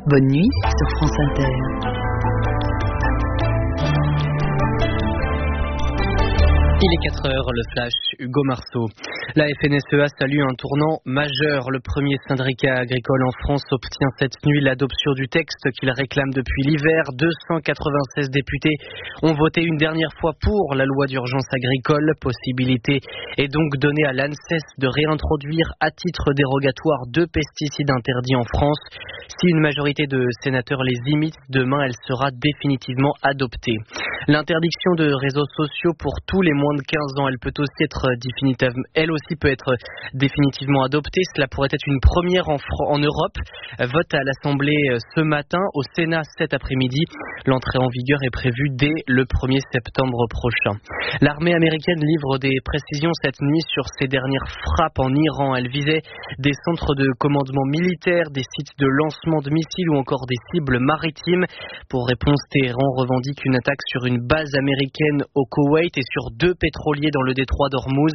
Bonne nuit sur France Inter. Il est 4h, le flash, Hugo Marceau. La FNSEA salue un tournant majeur. Le premier syndicat agricole en France obtient cette nuit l'adoption du texte qu'il réclame depuis l'hiver. 296 députés ont voté une dernière fois pour la loi d'urgence agricole. Possibilité est donc donnée à l'ANSES de réintroduire à titre dérogatoire 2 pesticides interdits en France. Si une majorité de sénateurs les imite, demain elle sera définitivement adoptée. L'interdiction de réseaux sociaux pour tous les moins de 15 ans, elle aussi peut être définitivement adoptée. Cela pourrait être une première en Europe. Vote à l'Assemblée ce matin, au Sénat cet après-midi. L'entrée en vigueur est prévue dès le 1er septembre prochain. L'armée américaine livre des précisions cette nuit sur ses dernières frappes en Iran. Elle visait des centres de commandement militaire, des sites de lancement de missiles ou encore des cibles maritimes. Pour réponse, Téhéran revendique une attaque sur une base américaine au Koweït et sur 2 pétroliers dans le détroit d'Ormuz.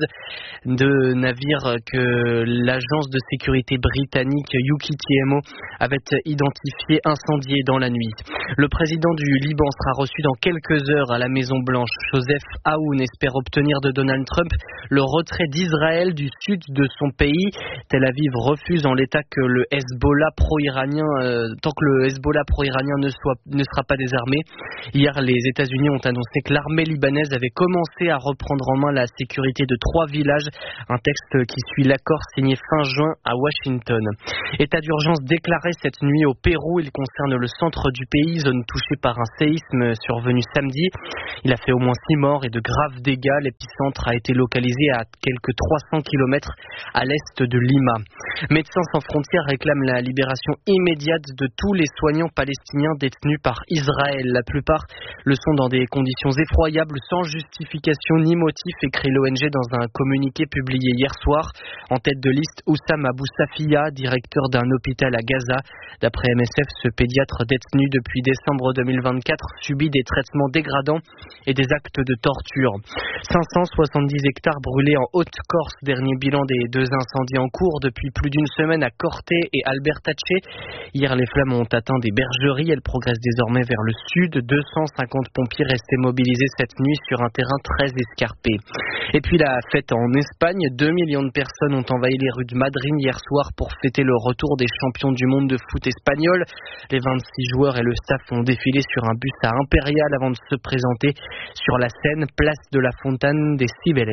2 navires que l'agence de sécurité britannique UKTMO avait identifiés incendiés dans la nuit. Le président du Liban sera reçu dans quelques heures à la Maison Blanche. Joseph Aoun espère obtenir de Donald Trump le retrait d'Israël du sud de son pays. Tel Aviv refuse en l'état que le Hezbollah pro-iranien, tant que le Hezbollah pro-iranien ne sera pas désarmé. Hier, les États-Unis ont annoncé que l'armée libanaise avait commencé à reprendre en main la sécurité de 3 villages, un texte qui suit l'accord signé fin juin à Washington. État d'urgence déclaré cette nuit au Pérou, il concerne le centre du pays, zone touchée par un séisme survenu samedi. Il a fait au moins 6 morts et de graves dégâts. L'épicentre a été localisé à quelques 300 km à l'est de Lima. Médecins sans frontières réclament la libération immédiate de tous les soignants palestiniens détenus par Israël. La plupart le sont dans des conditions effroyables, sans justification ni motif, écrit l'ONG dans un communiqué publié hier soir. En tête de liste, Oussam Abou Safia, directeur d'un hôpital à Gaza. D'après MSF, ce pédiatre détenu depuis décembre 2024 subit des traitements dégradants et des actes de torture. 570 hectares brûlés en Haute-Corse, dernier bilan des 2 incendies en cours depuis plus d'une semaine à Corte et Albertache. Hier, les flammes ont atteint des bergeries. Elles progressent désormais vers le sud. 250 pompiers restaient mobilisés cette nuit sur un terrain très escarpé. Et puis la fête en Espagne. 2 millions de personnes ont envahi les rues de Madrid hier soir pour fêter le retour des champions du monde de foot espagnol. Les 26 joueurs et le staff ont défilé sur un bus à Impérial avant de se présenter sur la scène, place de la Fontaine des Cibeles.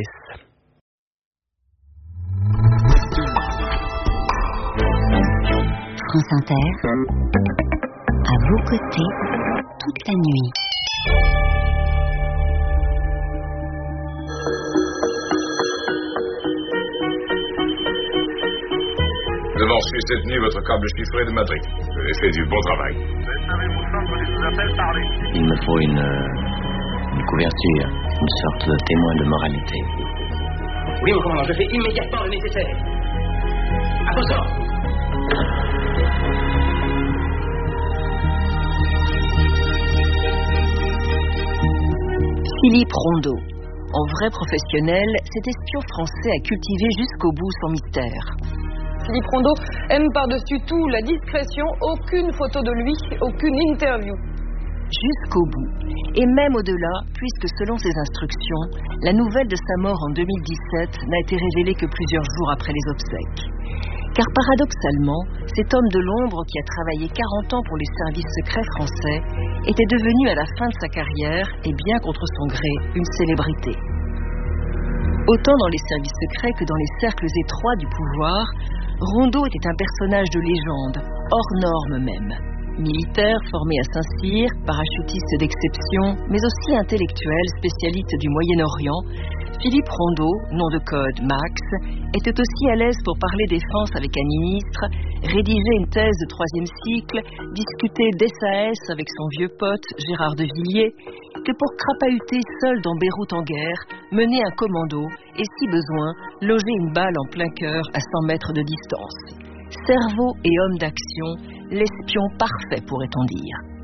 France Inter, à vos côtés, toute la nuit. Nous avons reçu cette nuit votre câble chiffré de Madrid. Vous avez fait du bon travail. Savez-vous centre des sous-appels parler? Il me faut une couverture, une sorte de témoin de moralité. Oui, mon commandant, je fais immédiatement le nécessaire. À vos ordres. Philippe Rondeau. En vrai professionnel, cet espion français a cultivé jusqu'au bout son mystère. Philippe Rondeau aime par-dessus tout la discrétion, aucune photo de lui, aucune interview. Jusqu'au bout. Et même au-delà, puisque selon ses instructions, la nouvelle de sa mort en 2017 n'a été révélée que plusieurs jours après les obsèques. Car paradoxalement, cet homme de l'ombre qui a travaillé 40 ans pour les services secrets français était devenu à la fin de sa carrière, et bien contre son gré, une célébrité. Autant dans les services secrets que dans les cercles étroits du pouvoir, Rondeau était un personnage de légende, hors norme même. Militaire formé à Saint-Cyr, parachutiste d'exception, mais aussi intellectuel, spécialiste du Moyen-Orient, Philippe Rondeau, nom de code Max, était aussi à l'aise pour parler défense avec un ministre, rédiger une thèse de 3e cycle, discuter d'SAS avec son vieux pote Gérard de Villiers, que pour crapahuter seul dans Beyrouth en guerre, mener un commando et, si besoin, loger une balle en plein cœur à 100 mètres de distance. Cerveau et homme d'action, l'espion parfait, pourrait-on dire.